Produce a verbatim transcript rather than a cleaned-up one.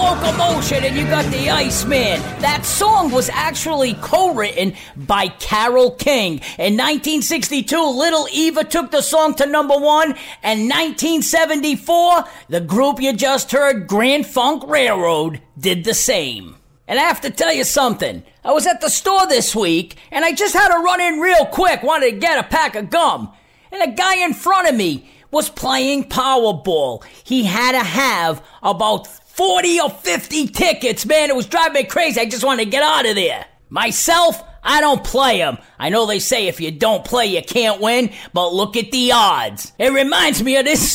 Locomotion and you got the Iceman. That song was actually co-written by Carole King. In nineteen sixty-two, Little Eva took the song to number one, and nineteen seventy-four, the group you just heard, Grand Funk Railroad, did the same. And I have to tell you something. I was at the store this week, and I just had to run in real quick, wanted to get a pack of gum. And a guy in front of me was playing Powerball. He had to have about forty or fifty tickets, man. It was driving me crazy. I just wanted to get out of there. Myself, I don't play them. I know they say if you don't play, you can't win, but look at the odds. It reminds me of this